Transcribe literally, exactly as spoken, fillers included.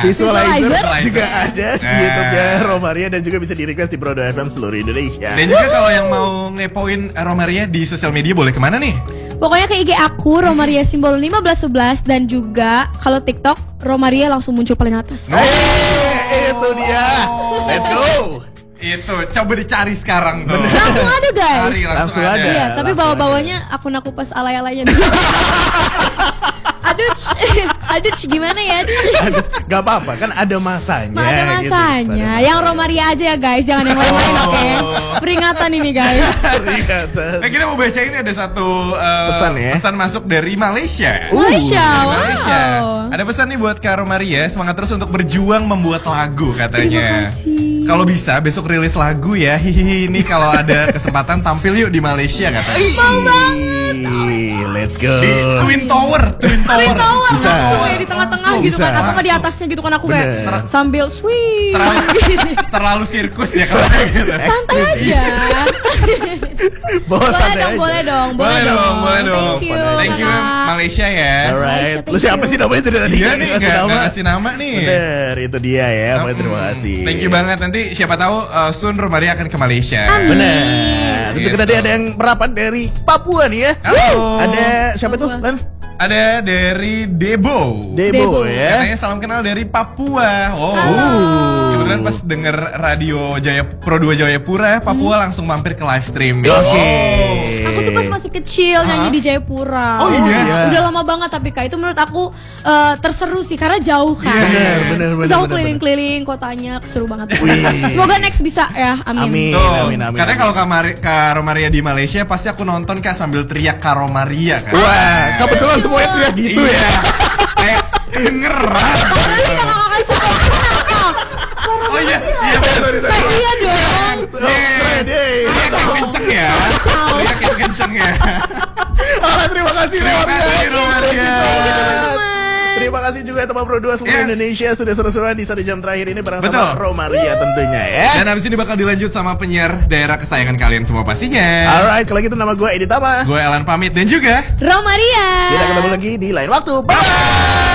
Visualizer, Visualizer. juga ada di Nah. YouTube-nya Romaria dan juga bisa di request di Prodo F M seluruh Indonesia. Dan juga kalau yang mau ngepoin Romaria di sosial media boleh kemana nih? Pokoknya ke I G aku Romaria simbol lima belas sebelas dan juga kalau TikTok Romaria langsung muncul paling atas. Eh, itu dia. Let's go. Itu coba dicari sekarang tuh. Langsung ada guys. Cari, langsung, Langsung ada. ada. Iya, tapi langsung bawa-bawanya akun aku pas alay-alaynya dulu. Aduh, Ci. aduh Ci, gimana ya? Ci? Aduh, gak apa-apa kan ada masanya. Ma, ada gitu. masanya. Ada Yang Romaria aja ya guys, jangan yang lain-lain Oh. oke. Peringatan ini guys. Peringatan. Nah kita mau bacain ada satu uh, Pesan ya? pesan masuk dari Malaysia. Uh, Malaysia, Dari wow. Malaysia. Ada pesan nih buat Kak Romaria, semangat terus untuk berjuang membuat lagu katanya. Terima kasih. Kalau bisa besok rilis lagu ya. Hihihi, ini kalau ada kesempatan tampil yuk di Malaysia katanya. Ih, let's go. Di Twin Tower, Twin Tower. Twin Tower Bisa. langsung ya di tengah-tengah Langsung, gitu kan, bisa. atau nggak di atasnya gitu kan aku kayak Bener. sambil swing. Terlalu, terlalu sirkus ya kalau kayak gitu. Santai aja. Bawa boleh santai dong, aja. boleh dong, Boleh dong, boleh dong. Thank you, Thank you Kakak. Malaysia ya. Alright. Malaysia, Lu thank siapa you. sih namanya itu dari tadi? Iya Nggak nih, ngasih nggak nama. nggak kasih nama nih. Bener, itu dia ya. Makanya terima Hmm, kasih. Thank you banget. Nanti siapa tahu uh, soon Romaria akan ke Malaysia. Amin. Bener. Itu Gitu. tadi ada yang merapat dari Papua nih ya. Halo. Ada siapa tuh? Lan? Ada dari Debo. Debo, Debo. ya. Katanya salam kenal dari Papua. Oh. Halo. Kebetulan pas denger radio Jaya Pro dua Jayapura, Papua Hmm. langsung mampir ke live stream. Oke. Aku tuh pas masih kecil nyanyi di Jayapura. Oh, iya? Udah lama banget tapi Kak itu menurut aku eh, terseru sih karena jauh kan. Iya, Bener, bener, Terus bener, aku bener, keliling-keliling kotanya seru banget. Wih. Semoga next bisa ya. Amin. Amin. Tuh, amin, amin, katanya amin. kalau Kak, Mari- Kak Romaria di Malaysia pasti aku nonton Kak sambil teriak Kak Romaria kan. Wah, kebetulan semuanya teriak gitu ya. Kayak kedengeran. Oh iya, iya Sorry, sorry. Kayak iya dong. Keren, yeay. Teriak yang kenceng ya. Teriak yang kenceng ya. Alright, terima kasih Terima Romaria. kasih, Romaria. Terima kasih juga teman Pro dua seluruh Yes. Indonesia sudah seru-seruan di satu jam terakhir ini bareng Betul. sama Romaria tentunya ya. Dan habis ini bakal dilanjut sama penyiar daerah kesayangan kalian semua pastinya. Alright, kalau gitu nama gue Edi Tama. Gue Elan pamit dan juga Romaria. Kita ketemu lagi di lain waktu. Bye.